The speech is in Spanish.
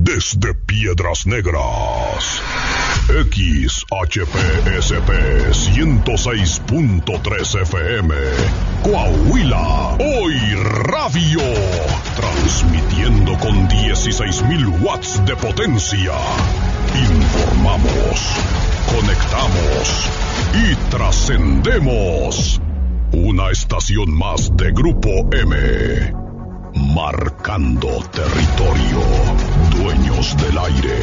Desde Piedras Negras, XHPSP 106.3 FM, Coahuila, Hoy Radio, transmitiendo con 16,000 watts de potencia. Informamos, conectamos y trascendemos. Una estación más de Grupo M. Marcando territorio, dueños del aire.